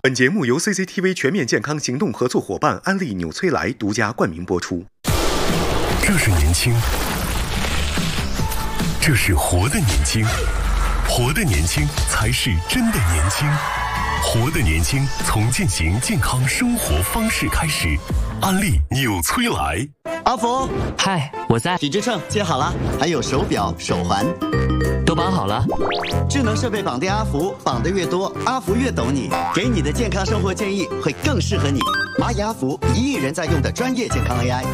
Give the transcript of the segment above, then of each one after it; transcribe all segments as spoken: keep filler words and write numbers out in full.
本节目由 C C T V 全面健康行动合作伙伴安利纽崔莱独家冠名播出。 这是年轻，这是活的年轻，活的年轻才是真的年轻，活的年轻从践行健康生活方式开始。安利纽崔莱。 阿福， 嗨，我在。 体脂秤接好了，还有手表、手环， 都绑好了。 智能设备绑定阿福，绑得越多，阿福越懂你，给你的健康生活建议会更适合你。蚂蚁阿福，一亿人在用的专业健康 A I。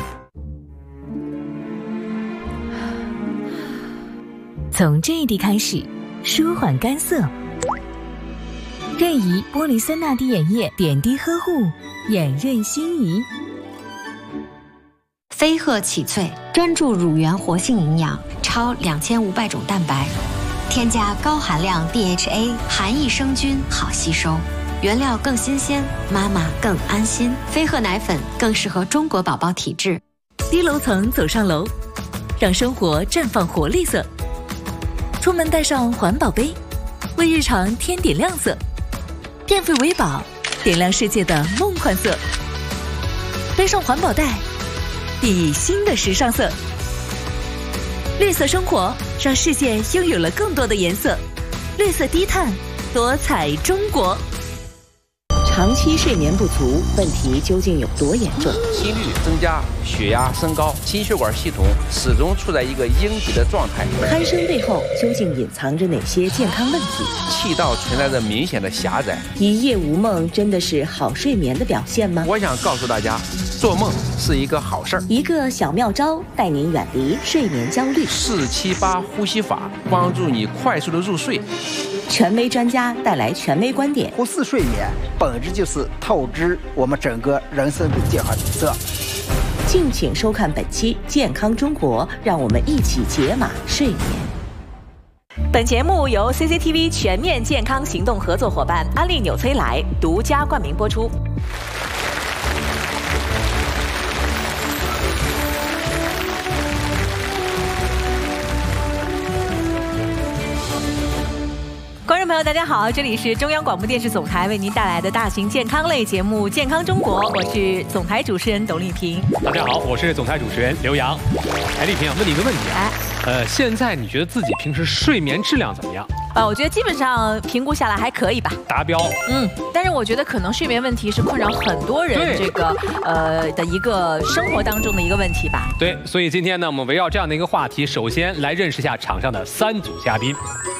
从这一滴开始，舒缓干涩。任怡玻璃酸钠滴眼液点滴呵护，眼润心怡。 飞鹤启萃专注乳源活性营养，超两千五百种蛋白，添加高含量 D H A， 含益生菌，好吸收，原料更新鲜，妈妈更安心。飞鹤奶粉更适合中国宝宝体质。 低楼层走上楼，让生活绽放活力色。出门带上环保杯，为日常添点亮色。电费为宝，点亮世界的梦幻色。背上环保袋，以新的时尚色。绿色生活，让世界拥有了更多的颜色。绿色低碳，多彩中国。 长期睡眠不足问题究竟有多严重？ 心率增加，血压升高，心血管系统始终处在一个应急的状态。 鼾声背后究竟隐藏着哪些健康问题？ 气道存在着明显的狭窄。 一夜无梦真的是好睡眠的表现吗？ 我想告诉大家，做梦是一个好事儿。 一个小妙招，带您远离睡眠焦虑。 四七八呼吸法帮助你快速的入睡。 权威专家带来权威观点。 忽视睡眠，本质就是透支我们整个人生的健康底色。 敬请收看本期《健康中国》，让我们一起解码睡眠。 本节目由 C C T V 全面健康行动合作伙伴安利纽崔莱独家冠名播出。观众朋友，大家好，这里是中央广播电视总台为您带来的大型健康类节目《健康中国》，我是总台主持人董丽萍。 大家好，我是总台主持人刘洋。哎，丽萍啊，问你一个问题啊，呃，现在你觉得自己平时睡眠质量怎么样？ 呃，我觉得基本上评估下来还可以吧， 达标。 嗯，但是我觉得可能睡眠问题是困扰很多人这个呃的一个生活当中的一个问题吧。 对，所以今天呢，我们围绕这样的一个话题，首先来认识一下场上的三组嘉宾。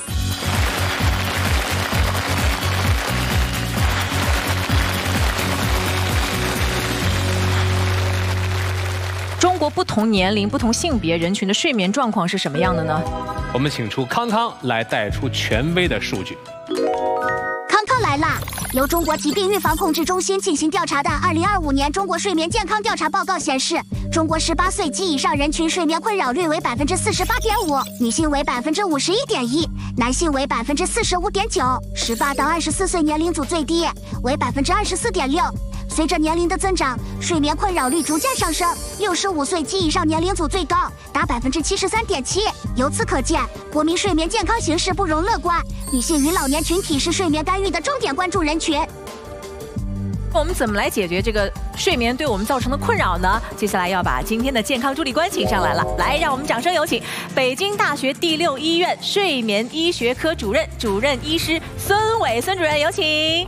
中国不同年龄、不同性别人群的睡眠状况是什么样的呢？ 我们请出康康来带出权威的数据。 康康来啦！由中国疾病预防控制中心进行调查的二零二五年中国睡眠健康调查报告显示，中国十八岁及以上人群睡眠困扰率为百分之四十八点五，女性为百分之五十一点一，男性为百分之四十五点九，十八到二十四岁年龄组最低为百分之二十四点六。随着年龄的增长，睡眠困扰率逐渐上升，六十五岁及以上年龄组最高，达百分之七十三点七。由此可见，国民睡眠健康形势不容乐观，女性与老年群体是睡眠干预的重点关注人群。 我们怎么来解决这个睡眠对我们造成的困扰呢？接下来要把今天的健康助力官请上来了，来，让我们掌声有请北京大学第六医院睡眠医学科主任、主任医师孙伟孙主任，有请。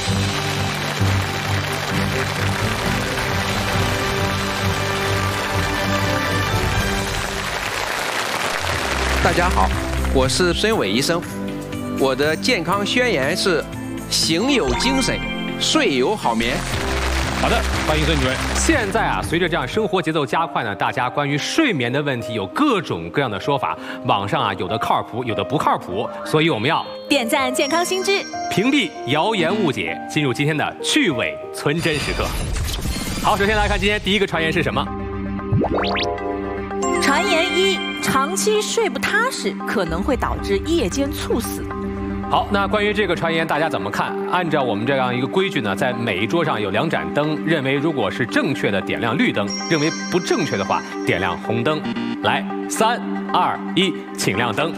大家好，我是孙伟医生。我的健康宣言是：醒有精神，睡有好眠。 好的，欢迎孙主任。现在啊，随着这样生活节奏加快呢，大家关于睡眠的问题有各种各样的说法，网上啊有的靠谱，有的不靠谱，所以我们要点赞健康新知， 屏蔽谣言误解，进入今天的去伪存真时刻。好，首先来看今天第一个传言是什么？ 传言一：长期睡不踏实可能会导致夜间猝死。 好，那关于这个传言大家怎么看？按照我们这样一个规矩呢，在每一桌上有两盏灯，认为如果是正确的点亮绿灯，认为不正确的话点亮红灯。来，三二一，请亮灯。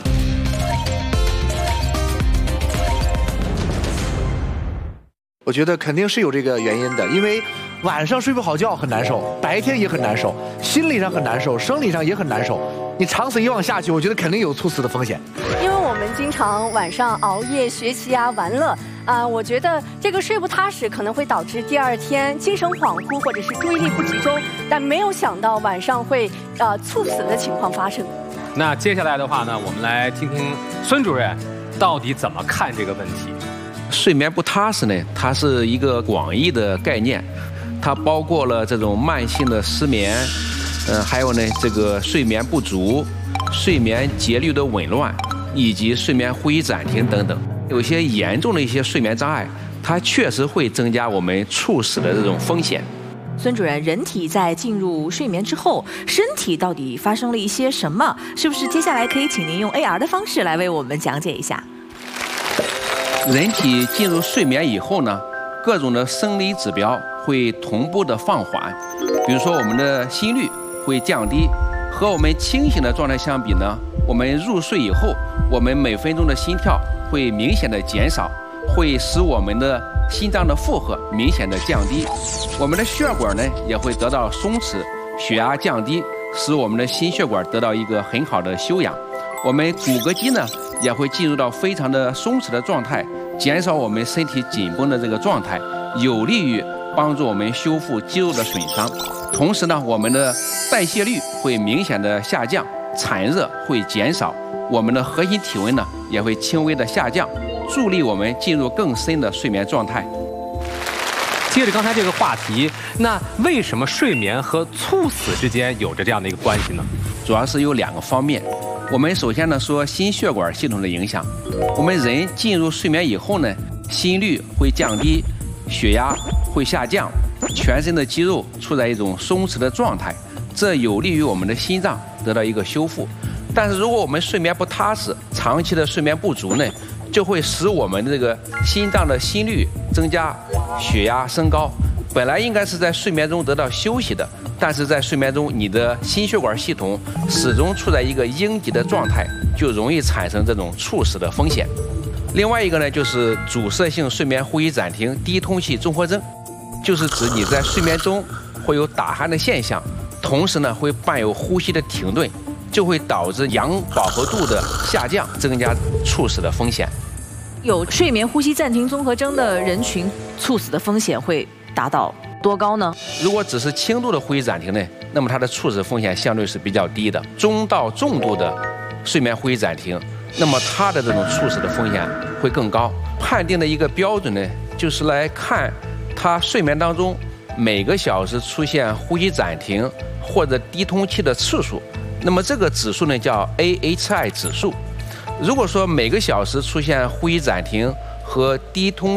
我觉得肯定是有这个原因的，因为晚上睡不好觉很难受，白天也很难受，心理上很难受，生理上也很难受。你长此以往下去，我觉得肯定有猝死的风险。 因为我们经常晚上熬夜学习啊、玩乐啊，我觉得这个睡不踏实可能会导致第二天精神恍惚或者是注意力不集中，但没有想到晚上会呃猝死的情况发生。 那接下来的话呢，我们来听听孙主任到底怎么看这个问题。 睡眠不踏实呢，它是一个广义的概念，它包括了这种慢性的失眠，嗯、呃，还有呢这个睡眠不足、睡眠节律的紊乱，以及睡眠呼吸暂停等等。有些严重的一些睡眠障碍，它确实会增加我们猝死的这种风险。 孙主任，人体在进入睡眠之后，身体到底发生了一些什么？是不是接下来可以请您用 A R 的方式来为我们讲解一下？ 人体进入睡眠以后呢，各种的生理指标会同步的放缓，比如说我们的心率会降低，和我们清醒的状态相比呢，我们入睡以后，我们每分钟的心跳会明显的减少，会使我们的心脏的负荷明显的降低，我们的血管呢也会得到松弛，血压降低，使我们的心血管得到一个很好的休养，我们骨骼肌呢也会进入到非常的松弛的状态，减少我们身体紧绷的这个状态，有利于帮助我们修复肌肉的损伤。同时呢，我们的代谢率会明显的下降，产热会减少，我们的核心体温呢也会轻微的下降，助力我们进入更深的睡眠状态。 接着刚才这个话题，那为什么睡眠和猝死之间有着这样的一个关系呢？ 主要是有两个方面。我们首先呢说心血管系统的影响，我们人进入睡眠以后呢，心率会降低，血压会下降，全身的肌肉处在一种松弛的状态，这有利于我们的心脏得到一个修复。但是如果我们睡眠不踏实，长期的睡眠不足呢，就会使我们这个心脏的心率增加，血压升高。本来应该是在睡眠中得到休息的，但是在睡眠中你的心血管系统始终处在一个应急的状态，就容易产生这种猝死的风险。另外一个呢，就是阻塞性睡眠呼吸暂停低通气综合征，就是指你在睡眠中会有打鼾的现象，同时呢会伴有呼吸的停顿，就会导致氧饱和度的下降，增加猝死的风险。 有睡眠呼吸暂停综合征的人群，猝死的风险会达到多高呢？ 如果只是轻度的呼吸暂停呢，那么它的猝死风险相对是比较低的。中到重度的睡眠呼吸暂停，那么它的这种猝死的风险会更高。判定的一个标准呢，就是来看它睡眠当中每个小时出现呼吸暂停或者低通气的次数，那么这个指数呢叫 A H I 指数。如果说每个小时出现呼吸暂停和低通